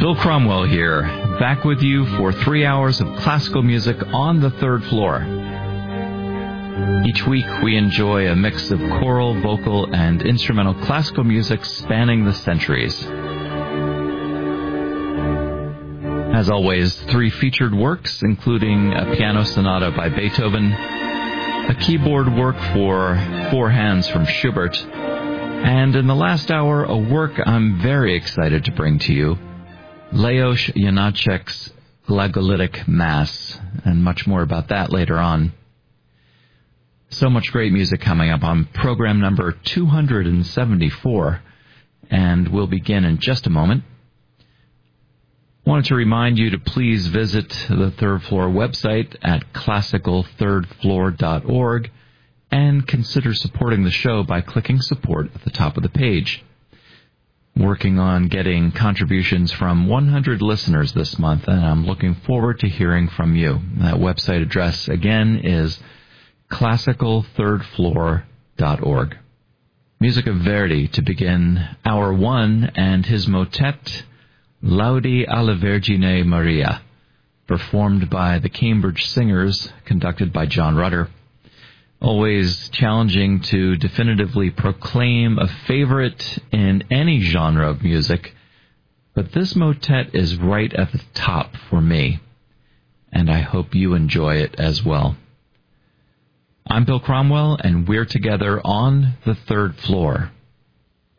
Bill Cromwell here, back with you for 3 hours of classical music on the third floor. Each week we enjoy a mix of choral, vocal, and instrumental classical music spanning the centuries. As always, 3 featured works, including a piano sonata by Beethoven, a keyboard work for 4 hands from Schubert, and in the last hour, a work I'm very excited to bring to you, Leos Janáček's Glagolitic Mass, and much more about that later on. So much great music coming up on program number 274, and we'll begin in just a moment. Wanted to remind you to please visit the Third Floor website at classicalthirdfloor.org and consider supporting the show by clicking support at the top of the page. Working on getting contributions from 100 listeners this month, and I'm looking forward to hearing from you. That website address, again, is classicalthirdfloor.org. Music of Verdi to begin Hour 1 and his motet, Laudi alla Vergine Maria, performed by the Cambridge Singers, conducted by John Rutter. Always challenging to definitively proclaim a favorite in any genre of music, but this motet is right at the top for me, and I hope you enjoy it as well. I'm Bill Cromwell, and we're together on the third floor.